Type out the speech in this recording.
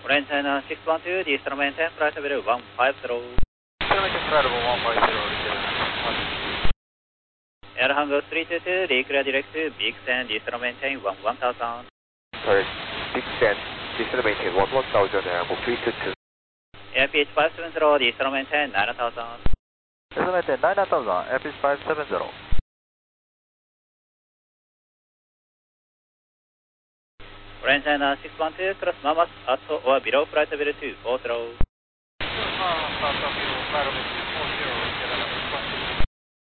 Orange China 612, the instrument maintain, flight level 150. Instrument flight level 150, Air Hangar 322, declare direct to Big Sand, the instrument maintain 1000. Sorry, Big Sand, instrument maintain 1000, Air Hangar 322. AirPH 570, the instrument maintain 9000. Instrument maintain 9000, AirPH 570. Orange China 612, cross Mamas at or below flight level 240. Flight level 240.